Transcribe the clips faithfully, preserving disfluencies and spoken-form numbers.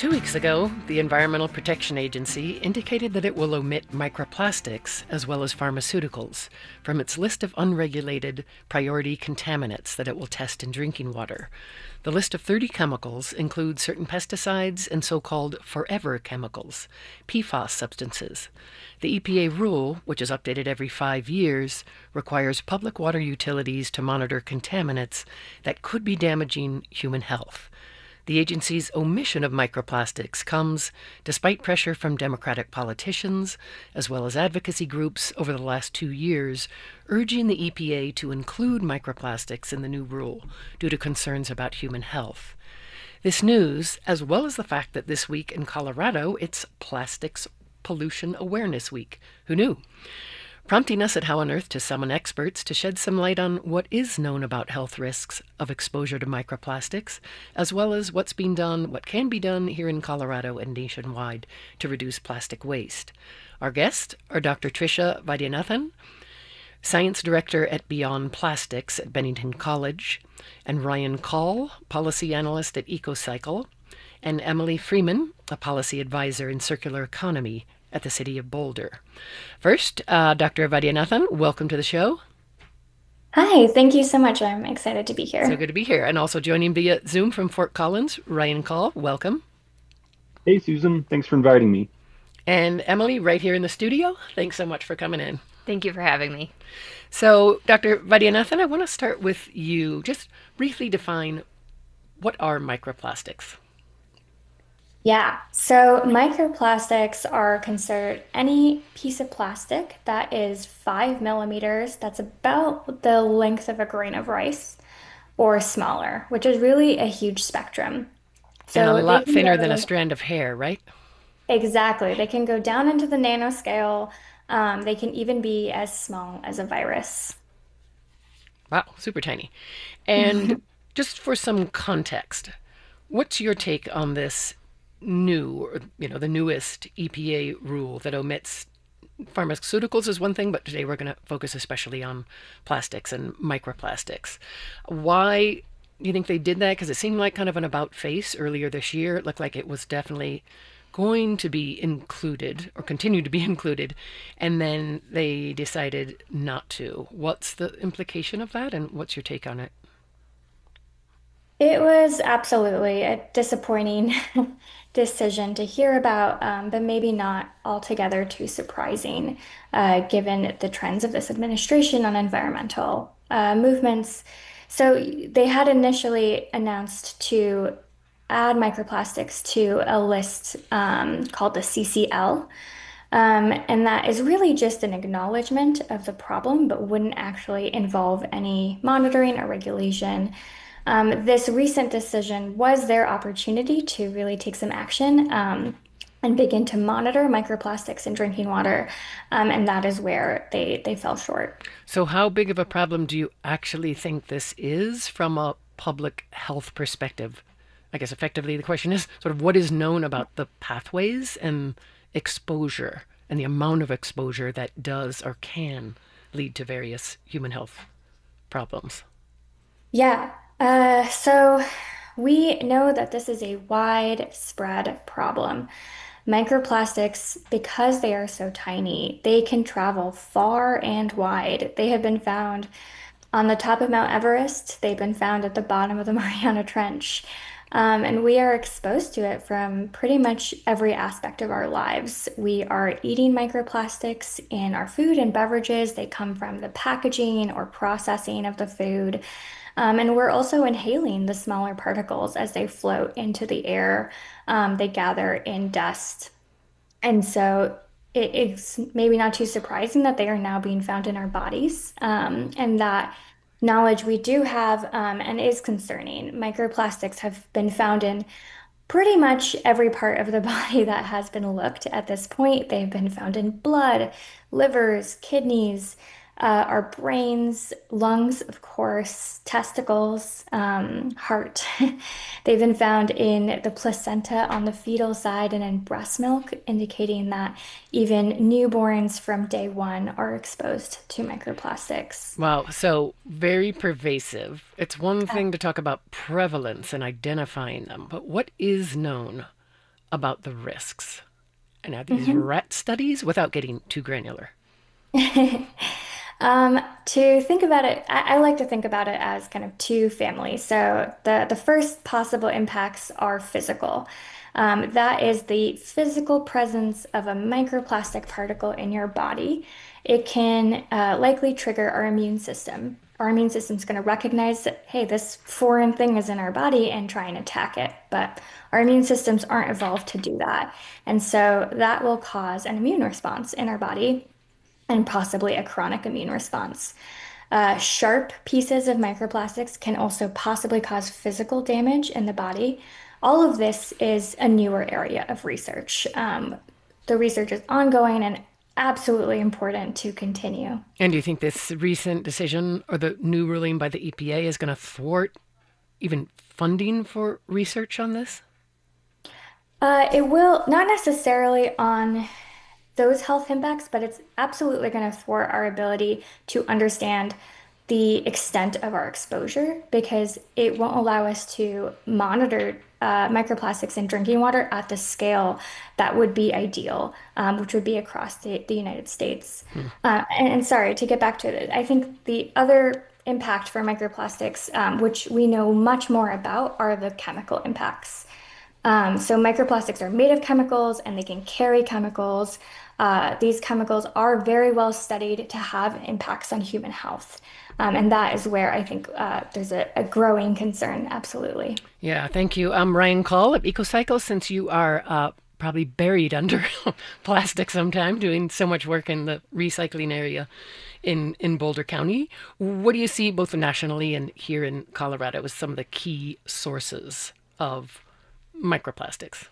Two weeks ago, the Environmental Protection Agency indicated that it will omit microplastics as well as pharmaceuticals from its list of unregulated priority contaminants that it will test in drinking water. The list of thirty chemicals includes certain pesticides and so-called forever chemicals, P FAS substances. The E P A rule, which is updated every five years, requires public water utilities to monitor contaminants that could be damaging human health. The agency's omission of microplastics comes despite pressure from Democratic politicians, as well as advocacy groups over the last two years, urging the E P A to include microplastics in the new rule due to concerns about human health. This news, as well as the fact that this week in Colorado, it's Plastics Pollution Awareness Week. Who knew? Prompting us at How on Earth to summon experts to shed some light on what is known about health risks of exposure to microplastics, as well as what's being done, what can be done here in Colorado and nationwide to reduce plastic waste. Our guests are Doctor Trisha Vaidyanathan, Science Director at Beyond Plastics at Bennington College, and Ryan Call, Policy Analyst at EcoCycle, and Emily Freeman, a Policy Advisor in Circular Economy at the City of Boulder. First, uh, Doctor Vaidyanathan, welcome to the show. Hi, thank you so much. I'm excited to be here. So good to be here. And also joining via Zoom from Fort Collins, Ryan Call, welcome. Hey, Susan. Thanks for inviting me. And Emily, right here in the studio. Thanks so much for coming in. Thank you for having me. So, Doctor Vaidyanathan, I want to start with you. Just briefly define, what are microplastics? Yeah, so microplastics are considered any piece of plastic that is five millimeters, that's about the length of a grain of rice, or smaller, which is really a huge spectrum. And a So they lot can thinner than a go, strand of hair, right? exactly, they can go down into the nanoscale. Um, they can even be as small as a virus. Wow, super tiny. And just for some context, what's your take on this new, or, you know, the newest E P A rule that omits pharmaceuticals is one thing, but today we're going to focus especially on plastics and microplastics. Why do you think they did that? Because it seemed like kind of an about face earlier this year. It looked like it was definitely going to be included or continue to be included, and then they decided not to. What's the implication of that, and what's your take on it? It was absolutely a disappointing decision to hear about, um, but maybe not altogether too surprising, uh, given the trends of this administration on environmental uh, movements. So they had initially announced to add microplastics to a list um, called the C C L. Um, and that is really just an acknowledgement of the problem, but wouldn't actually involve any monitoring or regulation. Um, this recent decision was their opportunity to really take some action um, and begin to monitor microplastics in drinking water, um, and that is where they they fell short. So how big of a problem do you actually think this is from a public health perspective? I guess effectively the question is sort of what is known about the pathways and exposure and the amount of exposure that does or can lead to various human health problems. Yeah. Uh, so we know that this is a widespread problem. Microplastics, because they are so tiny, they can travel far and wide. They have been found on the top of Mount Everest. They've been found at the bottom of the Mariana Trench. Um, and we are exposed to it from pretty much every aspect of our lives. We are eating microplastics in our food and beverages. They come from the packaging or processing of the food. Um, and we're also inhaling the smaller particles as they float into the air. Um, they gather in dust. And so it, it's maybe not too surprising that they are now being found in our bodies. Um, and that knowledge we do have um, and is concerning. Microplastics have been found in pretty much every part of the body that has been looked at this point. They've been found in blood, livers, kidneys, uh, our brains, lungs, of course, testicles, um, heart. They've been found in the placenta on the fetal side and in breast milk, indicating that even newborns from day one are exposed to microplastics. Wow, so very pervasive. It's one thing to talk about prevalence and identifying them, but what is known about the risks? And are these Mhm. rat studies without getting too granular? Um, to think about it, I, I like to think about it as kind of two families. So the the first possible impacts are physical. Um, that is the physical presence of a microplastic particle in your body. It can uh, likely trigger our immune system. Our immune system is going to recognize that, hey, this foreign thing is in our body and try and attack it. But our immune systems aren't evolved to do that. And so that will cause an immune response in our body and possibly a chronic immune response. Uh, sharp pieces of microplastics can also possibly cause physical damage in the body. All of this is a newer area of research. Um, the research is ongoing and absolutely important to continue. And do you think this recent decision or the new ruling by the E P A is going to thwart even funding for research on this? Uh, it will not necessarily on those health impacts, but it's absolutely going to thwart our ability to understand the extent of our exposure because it won't allow us to monitor uh, microplastics in drinking water at the scale that would be ideal, um, which would be across the, the United States. Hmm. Uh, and, and sorry, to get back to it, I think the other impact for microplastics, um, which we know much more about, are the chemical impacts. Um, so microplastics are made of chemicals and they can carry chemicals. Uh, these chemicals are very well studied to have impacts on human health. Um, and that is where I think uh, there's a, a growing concern, absolutely. Yeah, thank you. I'm Ryan Call of EcoCycle. Since you are uh, probably buried under plastic sometime, doing so much work in the recycling area in, in Boulder County, what do you see both nationally and here in Colorado as some of the key sources of microplastics,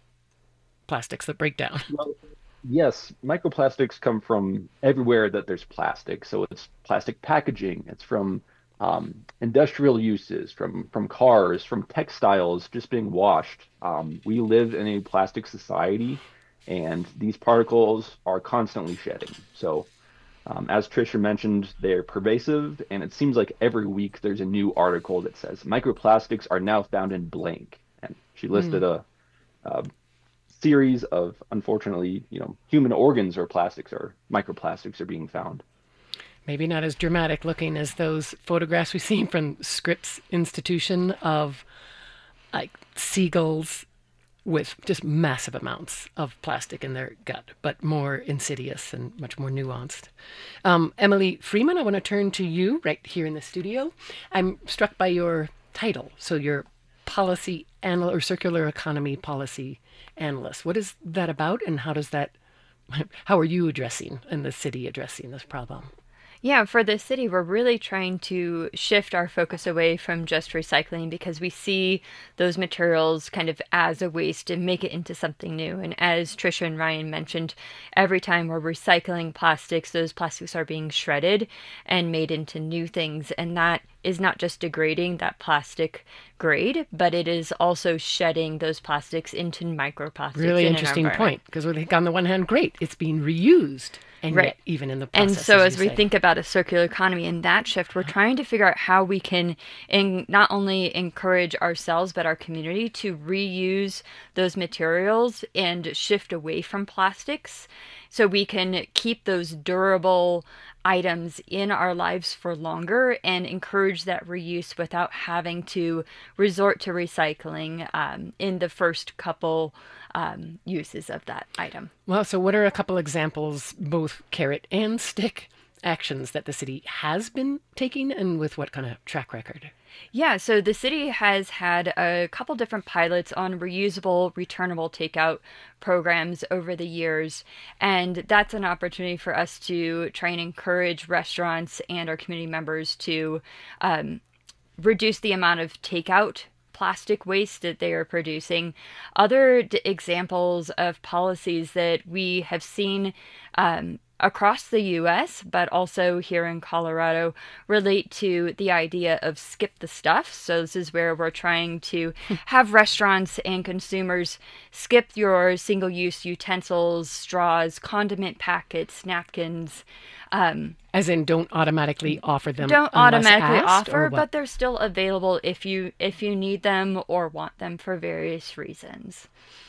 plastics that break down? Well, yes, microplastics come from everywhere that there's plastic. So it's plastic packaging. It's from um, industrial uses, from from cars, from textiles just being washed. Um, we live in a plastic society, and these particles are constantly shedding. So, um, as Trisha mentioned, they're pervasive, and it seems like every week there's a new article that says microplastics are now found in blank, and she listed Mm. a, a series of unfortunately, you know, human organs or plastics or microplastics are being found. Maybe not as dramatic looking as those photographs we've seen from Scripps Institution of like seagulls with just massive amounts of plastic in their gut, but more insidious and much more nuanced. Um, Emily Freeman, I want to turn to you right here in the studio. I'm struck by your title. So you're policy anal- or circular economy policy analyst. What is that about, and how does that? How are you addressing and the city addressing this problem? Yeah, for the city, we're really trying to shift our focus away from just recycling because we see those materials kind of as a waste and make it into something new. And as Trisha and Ryan mentioned, every time we're recycling plastics, those plastics are being shredded and made into new things. And that is not just degrading that plastic grade, but it is also shedding those plastics into microplastics Really in our interesting environment. point, because we think on the one hand, great, it's being reused, and Right. yet even in the And process, so, as you as we say. think about a circular economy and that shift, we're trying to figure out how we can in, not only encourage ourselves, but our community to reuse those materials and shift away from plastics so we can keep those durable items in our lives for longer and encourage that reuse without having to resort to recycling um, in the first couple um, uses of that item. Well, so what are a couple examples, both carrot and stick actions that the city has been taking, and with what kind of track record? Yeah, so the city has had a couple different pilots on reusable, returnable takeout programs over the years, and that's an opportunity for us to try and encourage restaurants and our community members to um, reduce the amount of takeout plastic waste that they are producing. Other d- examples of policies that we have seen um, across the U S, but also here in Colorado, relate to the idea of skip the stuff. So, this is where we're trying to have restaurants and consumers skip your single use utensils, straws, condiment packets, napkins. Um, As in, don't automatically offer them don't unless automatically asked, or offer, what? but they're still available if you if you need them or want them for various reasons.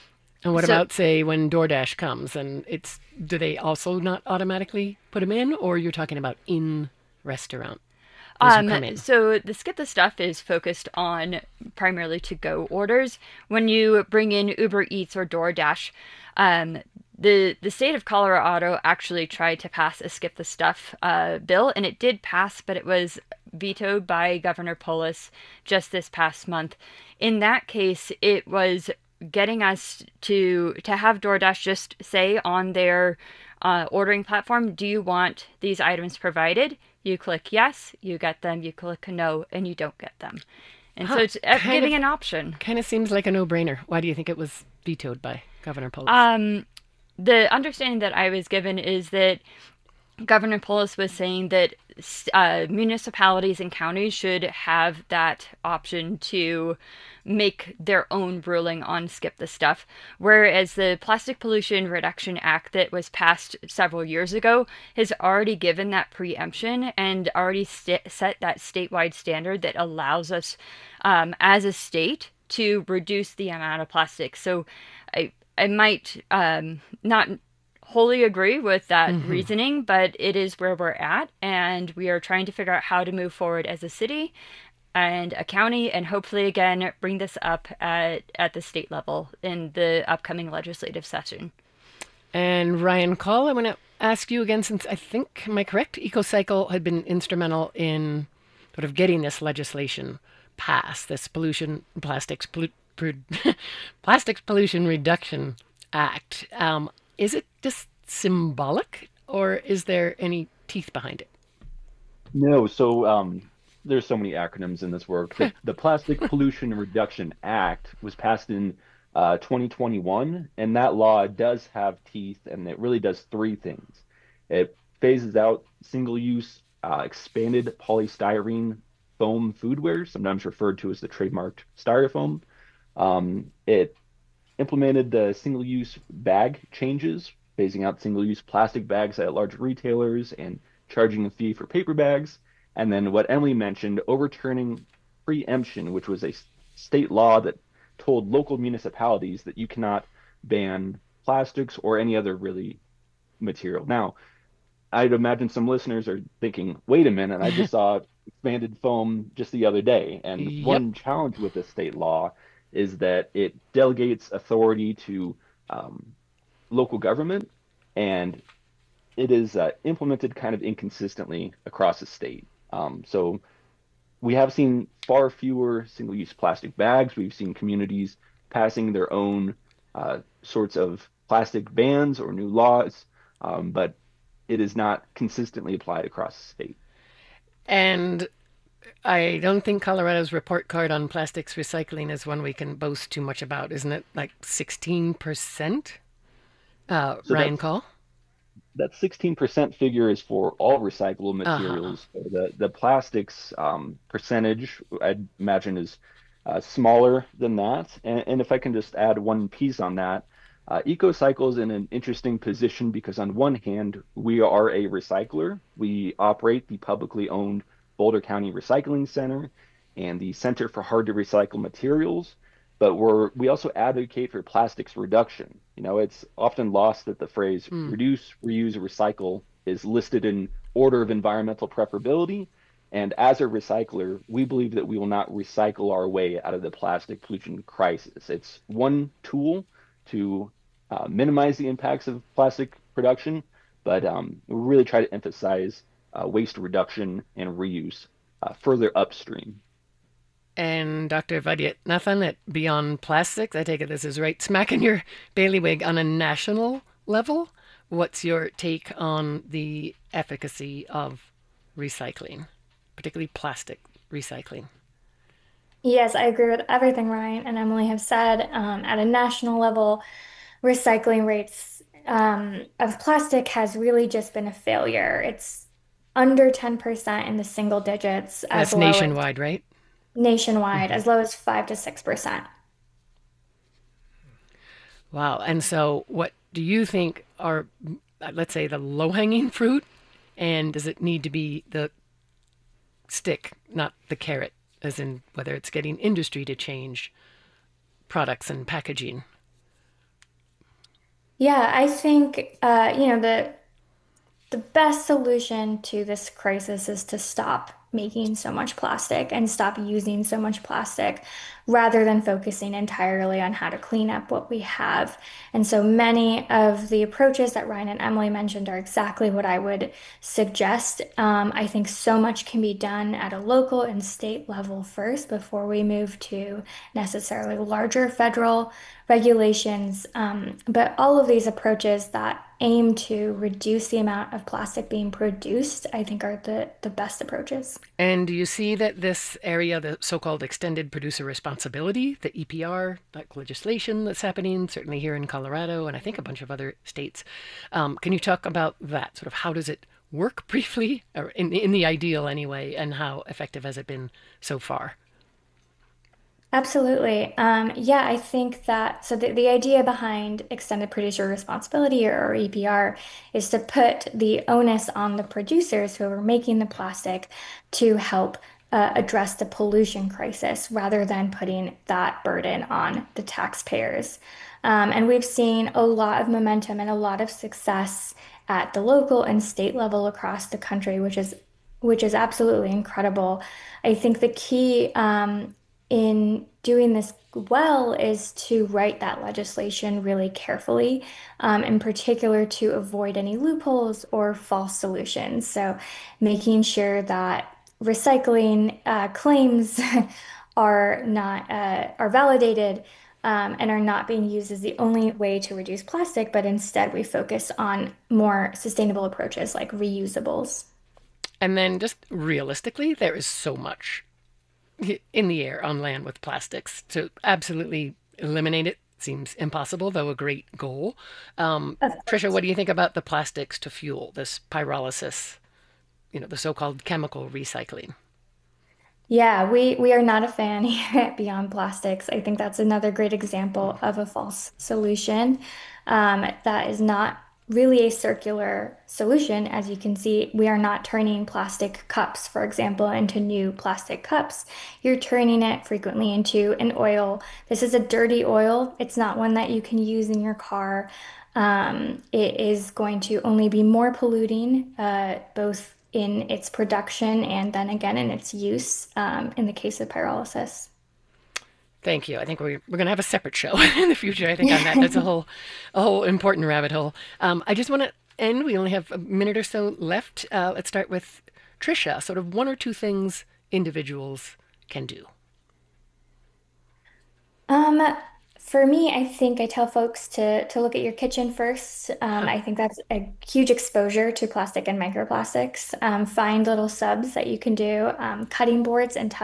And what So about, say, when DoorDash comes and it's, do they also not automatically put them in, or you're talking about in restaurant as you Um, come in? so the Skip the Stuff is focused on primarily to go orders. When you bring in Uber Eats or DoorDash, um, the the state of Colorado actually tried to pass a Skip the Stuff uh, bill, and it did pass, but it was vetoed by Governor Polis just this past month. In that case, it was getting us to to have DoorDash just say on their uh, ordering platform, do you want these items provided? You click yes, you get them. You click no, and you don't get them. And so Huh. it's uh, Kind giving of, an option. kind of seems like a no-brainer. Why do you think it was vetoed by Governor Polis? Um, the understanding that I was given is that Governor Polis was saying that uh, municipalities and counties should have that option to make their own ruling on Skip the Stuff, whereas the Plastic Pollution Reduction Act that was passed several years ago has already given that preemption and already st- set that statewide standard that allows us um, as a state to reduce the amount of plastic. So I I might um, not wholly agree with that Mm-hmm. reasoning, but it is where we're at, and we are trying to figure out how to move forward as a city and a county, and hopefully again bring this up at at the state level in the upcoming legislative session. And Ryan Call, I want to ask you again, since I think, am I correct? EcoCycle had been instrumental in sort of getting this legislation passed, this pollution, plastics, pollu- plastics pollution reduction act. Um, is it just symbolic, or is there any teeth behind it? No, so um, there's so many acronyms in this work. The the Plastic Pollution Reduction Act was passed in uh, twenty twenty-one, and that law does have teeth, and it really does three things. It phases out single-use uh, expanded polystyrene foam foodware, sometimes referred to as the trademarked styrofoam. Um, it implemented the single-use bag changes, phasing out single-use plastic bags at large retailers and charging a fee for paper bags. And then what Emily mentioned, overturning preemption, which was a state law that told local municipalities that you cannot ban plastics or any other really material. Now, I'd imagine some listeners are thinking, wait a minute, I just saw expanded foam just the other day. And Yep. one challenge with this state law is that it delegates authority to um, local government, and it is uh, implemented kind of inconsistently across the state. Um, so we have seen far fewer single-use plastic bags. We've seen communities passing their own uh, sorts of plastic bans or new laws, um, but it is not consistently applied across the state. And I don't think Colorado's report card on plastics recycling is one we can boast too much about, isn't it? Like sixteen percent? Uh, So Ryan that's Call? that sixteen percent figure is for all recyclable Uh huh. materials. So the the plastics um, percentage, I'd imagine, is uh, smaller than that. And, and if I can just add one piece on that, uh, EcoCycle is in an interesting position because on one hand, we are a recycler. We operate the publicly owned Boulder County Recycling Center and the Center for Hard to Recycle Materials, but we're we also advocate for plastics reduction. You know, it's often lost that the phrase Hmm. reduce, reuse, recycle is listed in order of environmental preferability. And as a recycler, we believe that we will not recycle our way out of the plastic pollution crisis. It's one tool to uh, minimize the impacts of plastic production, but um, we really try to emphasize uh, waste reduction and reuse uh, further upstream. And Doctor Vaidyanathan at Beyond Plastics, I take it this is right smack in your bailiwick on a national level. What's your take on the efficacy of recycling, particularly plastic recycling? Yes, I agree with everything Ryan and Emily have said. Um, at a national level, recycling rates um, of plastic has really just been a failure. It's under ten percent in the single digits, as That's low as nationwide, right? nationwide, Hmm. as low as five to six percent. Wow. And so, what do you think are, let's say, the low hanging fruit? And does it need to be the stick, not the carrot, as in whether it's getting industry to change products and packaging? Yeah, I think uh, you know, the the best solution to this crisis is to stop making so much plastic and stop using so much plastic rather than focusing entirely on how to clean up what we have. And so many of the approaches that Ryan and Emily mentioned are exactly what I would suggest. Um, I think so much can be done at a local and state level first before we move to necessarily larger federal regulations. Um, but all of these approaches that aim to reduce the amount of plastic being produced, I think are the, the best approaches. And do you see that this area, the so called extended producer responsibility, the E P R, like legislation that's happening, certainly here in Colorado and I think a bunch of other states, um, can you talk about that? Sort of how does it work briefly, or in, in the ideal anyway, and how effective has it been so far? Absolutely. Um, yeah, I think that so the, the idea behind extended producer responsibility or E P R is to put the onus on the producers who are making the plastic to help uh, address the pollution crisis rather than putting that burden on the taxpayers. Um, and we've seen a lot of momentum and a lot of success at the local and state level across the country, which is which is absolutely incredible. I think the key um, in doing this well is to write that legislation really carefully, um, in particular to avoid any loopholes or false solutions. So, making sure that recycling uh, claims are not uh, are validated. Um, and are not being used as the only way to reduce plastic, but instead we focus on more sustainable approaches like reusables. And then just realistically, there is so much in the air on land with plastics. To absolutely eliminate it seems impossible, though a great goal. Um, Of Trisha, what course. do you think about the plastics to fuel, this pyrolysis, you know, the so called chemical recycling? Yeah, we we are not a fan here at Beyond Plastics. I think that's another great example of a false solution um, that is not really a circular solution. As you can see, we are not turning plastic cups, for example, into new plastic cups. You're turning it frequently into an oil. This is a dirty oil. It's not one that you can use in your car. Um, it is going to only be more polluting, uh, both in its production and then again in its use, um, in the case of pyrolysis. Thank you. I think we're, we're going to have a separate show in the future, I think, on that. That's a whole, a whole important rabbit hole. Um, I just want to end. We only have a minute or so left. Uh, let's start with Trisha. Sort of one or two things individuals can do. Um, for me, I think I tell folks to to look at your kitchen first. Um, I think that's a huge exposure to plastic and microplastics. Um, find little subs that you can do, um, cutting boards and